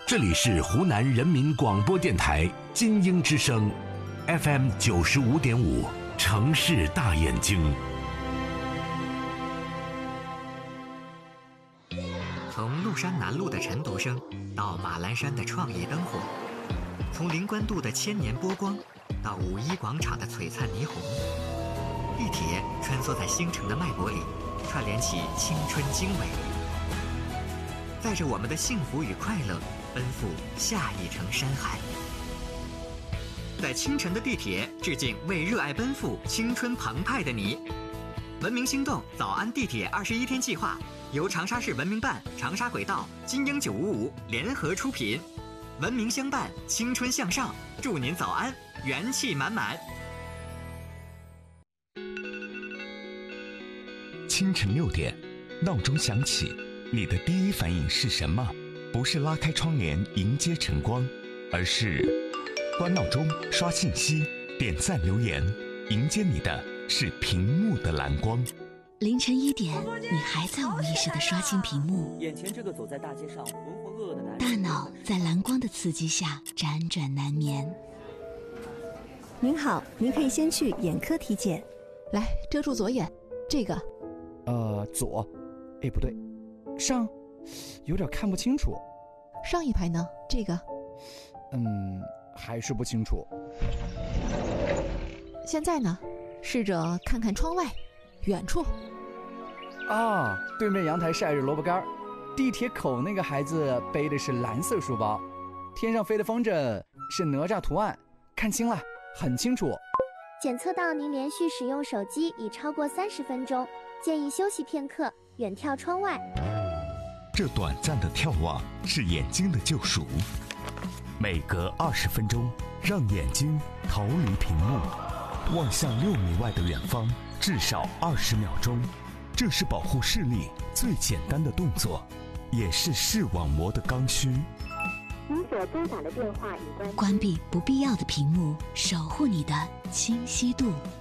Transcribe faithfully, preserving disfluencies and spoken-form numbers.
这里是湖南人民广播电台金鹰之声 F M 九十五点五，城市大眼睛。 从麓山南路的晨读声到马栏山的创意灯火，从灵官渡的千年波光到五一广场的璀璨霓虹，地铁穿梭在星辰的脉搏里，串联起青春经纬，载着我们的幸福与快乐，奔赴下一程山海。在清晨的地铁，致敬为热爱奔赴、青春澎湃的你。文明星动早安地铁二十一天计划由长沙市文明办、长沙轨道、金鹰九五五联合出品，文明相伴，青春向上，祝您早安，元气满满。 清晨六点，闹钟响起，你的第一反应是什么？不是拉开窗帘迎接晨光，而是关闹钟、刷信息、点赞留言，迎接你的是屏幕的蓝光。 凌晨一点，你还在无意识地刷新屏幕， 眼前这个走在大街上浑浑噩噩的男人， 大脑在蓝光的刺激下辗转难眠。 您好，您可以先去眼科体检。 来，遮住左眼，这个。 呃，左，哎，不对，上，有点看不清楚。 上一排呢？这个。 嗯，还是不清楚。 现在呢？试着看看窗外，远处。 啊，对面阳台晒着萝卜干，地铁口那个孩子背的是蓝色书包，天上飞的风筝是哪吒图案，看清了，很清楚。 检测到您连续使用手机已超过三十分钟，建议休息片刻，远眺窗外。 这短暂的眺望是眼睛的救赎，每隔二十分钟，让眼睛逃离屏幕，望向六米外的远方，至少二十秒钟。这是保护视力最简单的动作，也是视网膜的刚需。 您所拨打的电话已关。 关闭不必要的屏幕，守护你的清晰度。